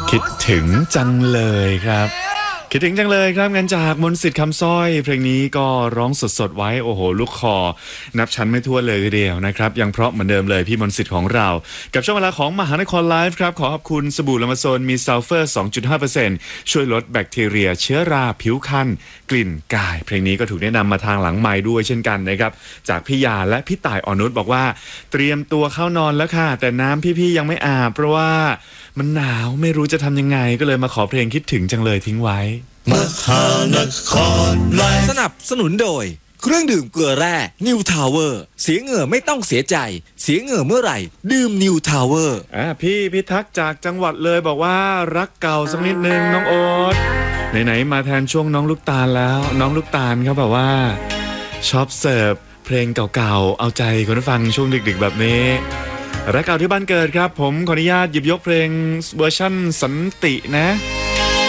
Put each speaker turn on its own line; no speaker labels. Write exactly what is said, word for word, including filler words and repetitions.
คิดถึงจังเลยครับคิดถึงจังเลยครับงานจากมนต์สิทธิ์คำสร้อยเพลงนี้ก็ร้องสดๆไว้โอ้โหลูกคอนับชั้นไม่ทั่วเลยทีเดียวนะครับยังเพราะเหมือนเดิมเลยพี่มนต์สิทธิ์ของเรากับช่วงเวลาของมหานครไลฟ์ครับขอขอบคุณสบู่ละมาโซนมีซัลเฟอร์ สองจุดห้าเปอร์เซ็นต์ ช่วยลดแบคทีเรียเชื้อราผิวคันกลิ่นกายเพลงนี้ก็ถูกแนะนำมาทางหลังไมค์ด้วยเช่นกันนะครับจากพี่ยาและพี่ต่ายอ่อนนุชบอกว่าเตรียมตัวเข้านอนแล้วค่ะแต่น้ำพี่ๆยังไม่อาบเพราะว่ามันหนาวไม่รู้จะทำยังไงก็เลยมาขอเพลงคิดถึงจังเลยทิ้งไว้
มหานครไลฟ์สนับสนุนโดยเครื่องดื่มเกลือแร่นิวทาวเวอร์เสียเหงื่อไม่ต้องเสียใจเสียเหงื่อเมื่อไหร่ดื่มนิวทาวเวอร์
อ่าพี่พิทักษ์จากจังหวัดเลยบอกว่ารักเก่าสักนิดนึงน้องโอ๊ตไหนๆมาแทนช่วงน้องลูกตาลแล้วน้องลูกตาลเขาแบบว่าชอบเสิร์ฟเพลงเก่าๆเอาใจคนฟังช่วงดึกๆแบบนี้รักเก่าที่บ้านเกิดครับผมขออนุญาตหยิบยกเพลงเวอร์ชั่นสันตินะ